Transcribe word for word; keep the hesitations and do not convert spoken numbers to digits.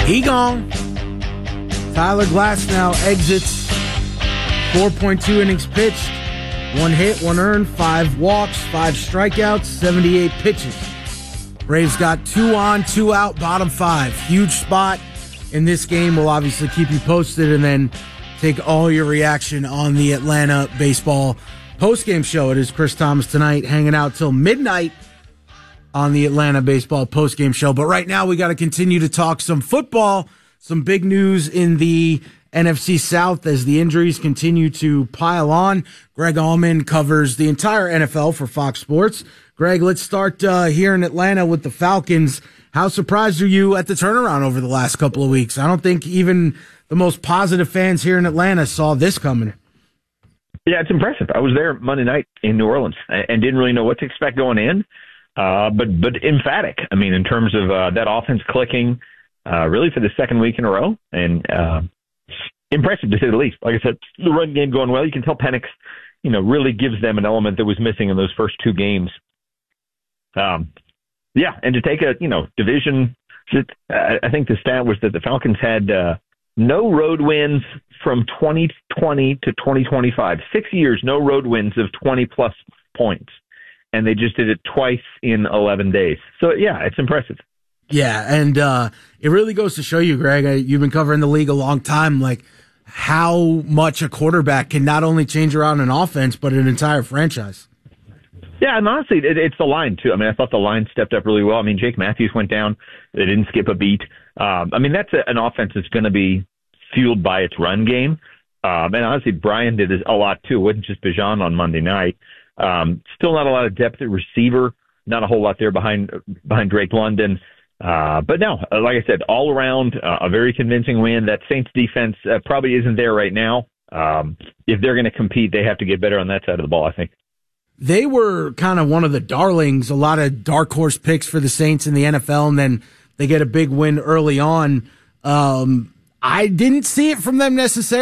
He gone. Tyler Glasnow exits. four point two innings pitched. One hit, one earned, five walks, five strikeouts, seventy-eight pitches. Braves got two on, two out, bottom five. Huge spot in this game. We'll obviously keep you posted and then take all your reaction on the Atlanta baseball postgame show. It is Chris Thomas tonight, hanging out till midnight on the Atlanta baseball postgame show. But right now we got to continue to talk some football, some big news in the N F C South as the injuries continue to pile on. Greg Allman covers the entire N F L for Fox Sports. Greg, let's start uh, here in Atlanta with the Falcons. How surprised are you at the turnaround over the last couple of weeks? I don't think even the most positive fans here in Atlanta saw this coming. Yeah, it's impressive. I was there Monday night in New Orleans and didn't really know what to expect going in. Uh, but but emphatic. I mean, in terms of uh, that offense clicking, uh, really for the second week in a row, and uh, impressive to say the least. Like I said, the run game going well. You can tell Penix, you know, really gives them an element that was missing in those first two games. Um, yeah, and to take a you know division, I think the stat was that the Falcons had uh, no road wins from twenty twenty to twenty twenty-five. Six years, no road wins of twenty plus points. And they just did it twice in eleven days. So, yeah, it's impressive. Yeah, and uh, it really goes to show you, Greg, uh, you've been covering the league a long time, like how much a quarterback can not only change around an offense, but an entire franchise. Yeah, and honestly, it, it's the line, too. I mean, I thought the line stepped up really well. I mean, Jake Matthews went down. They didn't skip a beat. Um, I mean, that's a, an offense that's going to be fueled by its run game. Um, and honestly, Brian did a lot, too. It wasn't just Bijan on Monday night. Um, still not a lot of depth at receiver, not a whole lot there behind behind Drake London. Uh, but no, like I said, all around uh, a very convincing win. That Saints defense uh, probably isn't there right now. Um, if they're going to compete, they have to get better on that side of the ball, I think. They were kind of one of the darlings, a lot of dark horse picks for the Saints in the N F L, and then they get a big win early on. Um, I didn't see it from them necessarily.